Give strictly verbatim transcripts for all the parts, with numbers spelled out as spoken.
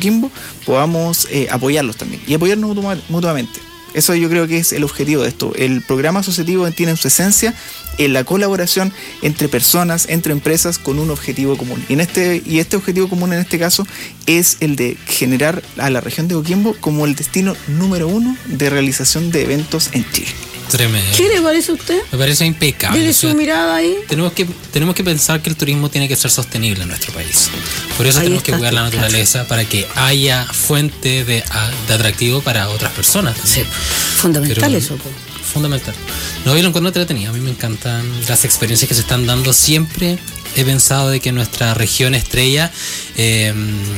Coquimbo, podamos eh, apoyarlos también y apoyarnos mutua- mutuamente. Eso yo creo que es el objetivo de esto. El programa asociativo tiene su esencia en la colaboración entre personas, entre empresas, con un objetivo común. Y, en este, y este objetivo común en este caso es el de generar a la región de Coquimbo como el destino número uno de realización de eventos en Chile. Tremendo. ¿Qué le parece a usted? Me parece impecable. Dele O sea, su mirada ahí. Tenemos que, tenemos que pensar que el turismo tiene que ser sostenible en nuestro país. Por eso Ahí tenemos que está, cuidar la claro. naturaleza para que haya fuente de, de atractivo para otras personas también. Sí, fundamental Pero- eso. Po. Fundamental. No, yo lo encuentro entretenido. A mí me encantan las experiencias que se están dando. Siempre he pensado de que nuestra región estrella eh,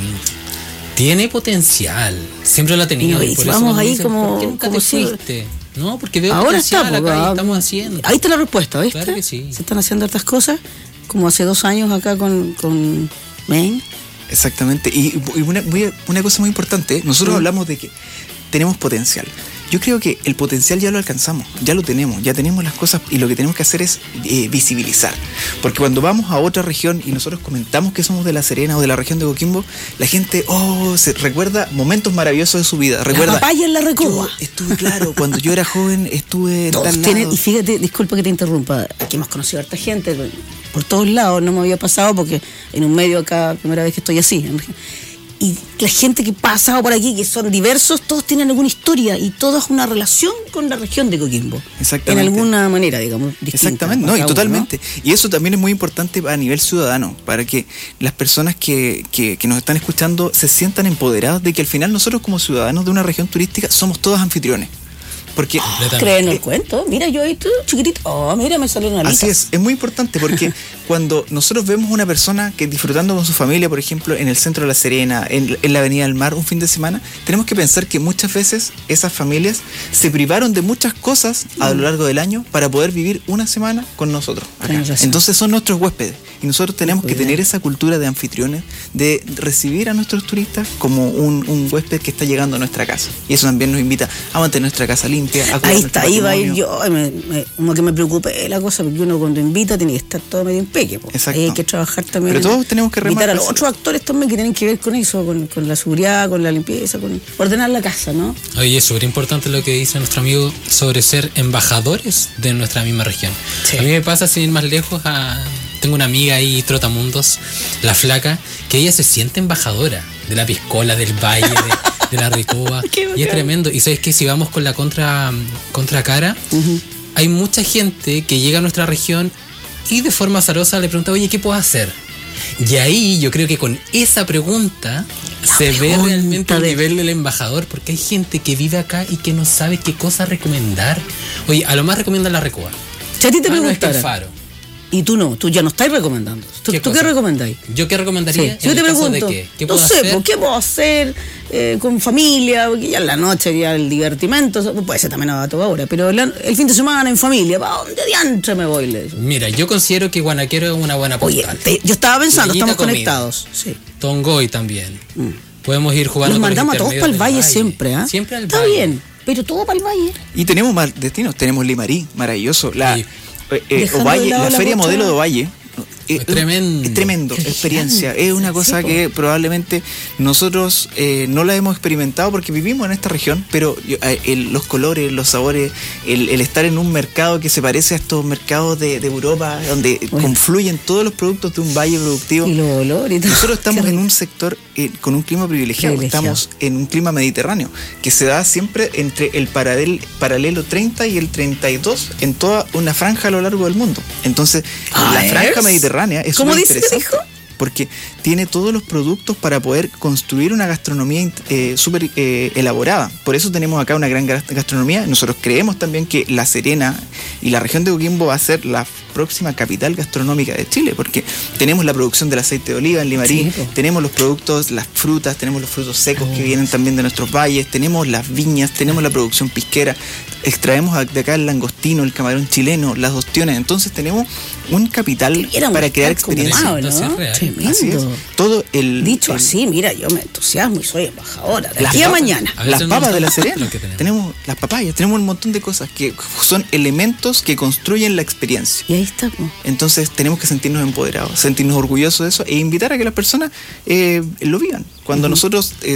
tiene potencial. Siempre lo ha tenido. Y Por vamos eso cuando ahí dicen, como- ¿por qué nunca como te si- fuiste? No, porque veo Ahora potencial está, po, acá y ah, estamos haciendo. Ahí está la respuesta, ¿viste? Claro que sí. Se están haciendo estas cosas, como hace dos años acá con, con Maine. Exactamente. Y, y una, muy- una cosa muy importante, nosotros Mm. hablamos de que tenemos potencial. Yo creo que el potencial ya lo alcanzamos, ya lo tenemos, ya tenemos las cosas y lo que tenemos que hacer es eh, visibilizar. Porque cuando vamos a otra región y nosotros comentamos que somos de La Serena o de la región de Coquimbo, la gente, oh, se recuerda momentos maravillosos de su vida. Recuerda, La papaya en la yo Recoba. estuve, claro, cuando yo era joven estuve en Todos tal tienen, lado. y fíjate, disculpa que te interrumpa, aquí hemos conocido a harta gente por todos lados, no me había pasado porque en un medio acá, primera vez que estoy así. Y la gente que ha pasado por aquí, que son diversos, todos tienen alguna historia y todos una relación con la región de Coquimbo. Exactamente. En alguna manera, digamos, distinta. Exactamente, no, y cada uno, totalmente. Y eso también es muy importante a nivel ciudadano, para que las personas que, que, que nos están escuchando se sientan empoderadas de que al final nosotros como ciudadanos de una región turística somos todos anfitriones. Porque Creen el cuento. Mira, yo ahí tú, chiquitito. Oh, mira, me salió una alita. así es, es muy importante porque cuando nosotros vemos una persona que disfrutando con su familia, por ejemplo, en el centro de La Serena, en, en la Avenida del Mar, un fin de semana, tenemos que pensar que muchas veces esas familias se privaron de muchas cosas a lo largo del año para poder vivir una semana con nosotros acá. Tienes razón. Entonces son nuestros huéspedes y nosotros tenemos que Cuidado. tener esa cultura de anfitriones, de recibir a nuestros turistas como un, un huésped que está llegando a nuestra casa. Y eso también nos invita a mantener nuestra casa limpia, a cuidar Ahí nuestro está, ahí va a ir patrimonio. yo. Me, me, como que me preocupé la cosa, porque uno cuando invita tiene que estar todo medio en peque. Po. Exacto. Ahí hay que trabajar también. Pero todos tenemos que remar invitar a por los ese otros actores también que tienen que ver con eso, con, con la seguridad, con la limpieza, con ordenar la casa, ¿no? Oye, es súper importante lo que dice nuestro amigo sobre ser embajadores de nuestra misma región. Sí. A mí me pasa, sin ir más lejos, a... tengo una amiga ahí, Trotamundos, la flaca, que ella se siente embajadora de la piscola, del valle, de, de la Recoba. Qué Y es bacán. tremendo. Y sabes que si vamos con la contra, contra cara, Ujú. hay mucha gente que llega a nuestra región y de forma azarosa le pregunta, oye, ¿qué puedo hacer? Y ahí yo creo que con esa pregunta La se ve pregunta realmente el de- nivel del embajador, porque hay gente que vive acá y que no sabe qué cosa recomendar. Oye, a lo más recomienda la Recoba. Si a ti te Ah, no, es que el preguntara, Faro. y tú no, tú ya no estás recomendando. ¿Tú ¿Qué tú qué cosa? recomendáis? ¿Yo qué recomendaría? Sí. Si yo ¿En te el caso pregunto, de qué? ¿Qué no puedo sé, hacer? pues, ¿qué puedo hacer eh, con familia? Porque ya en la noche, ya el divertimento, eso puede ser también a toda hora, pero la- el fin de semana en familia, ¿para dónde diantre me voy? Le digo. Mira, yo considero que Guanaquero es una buena Oye, postal. te- yo estaba pensando, Playita, estamos comida. conectados. Sí. Tongoy también. Mm. Podemos ir jugando Nos con los mandamos a todos para el intermedios valle, del siempre, ¿ah? Siempre al Está valle. bien, pero todo para el valle. Y tenemos más destinos, tenemos Limarí, maravilloso, la Sí. eh, eh, Dejando Ovalle, de lado la la feria bocha. modelo de Ovalle. eh, Es tremendo. Es tremendo, Qué experiencia. gigante. Es una cosa Sí, po. que probablemente nosotros eh, no la hemos experimentado porque vivimos en esta región, pero yo, eh, el- los colores, los sabores, el, el estar en un mercado que se parece a estos mercados de, de Europa, donde Bueno. confluyen todos los productos de un valle productivo. Y los olores y todo. Nosotros estamos Qué en rico. un sector eh, con un clima privilegiado. Privilegiado. Estamos en un clima mediterráneo que se da siempre entre el paradel- paralelo treinta y el treinta y dos en toda una franja a lo largo del mundo. Entonces, Ah, la franja ¿es? mediterránea es ¿Cómo súper dice que interesante dijo? porque tiene todos los productos para poder construir una gastronomía eh, súper eh, elaborada. Por eso tenemos acá una gran gas- gastronomía. Nosotros creemos también que La Serena y la región de Coquimbo va a ser la próxima capital gastronómica de Chile, porque tenemos la producción del aceite de oliva en Limarí, Sí, po. tenemos los productos, las frutas, tenemos los frutos secos Oh. que vienen también de nuestros valles, tenemos las viñas, tenemos la producción pisquera, extraemos de acá el langostino, el camarón chileno, las ostiones. Entonces tenemos un capital Debiéramos para crear estar como experiencias. Mao, ¿no? Eso es real. Tremendo. Así es. Todo el Dicho el- así, mira, yo me entusiasmo y soy embajadora. De Las aquí a papas. mañana. A veces Las no papas de La estamos Serena, lo que tenemos. tenemos las papayas, tenemos un montón de cosas que son elementos que construyen la experiencia. Y ahí está, po. Entonces tenemos que sentirnos empoderados, sentirnos orgullosos de eso e invitar a que las personas eh, lo vivan. Cuando nosotros eh,